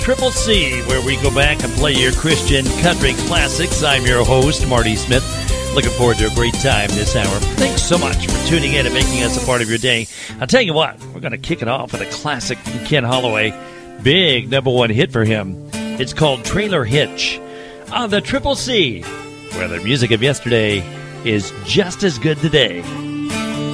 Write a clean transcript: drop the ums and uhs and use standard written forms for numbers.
Triple C, where we go back and play your Christian country classics. I'm your host, Marty Smith. Looking forward to a great time this hour. Thanks so much for tuning in and making us a part of your day. I'll tell you what, we're going to kick it off with a classic from Ken Holloway. Big #1 hit for him. It's called Trailer Hitch on the Triple C, where the music of yesterday is just as good today.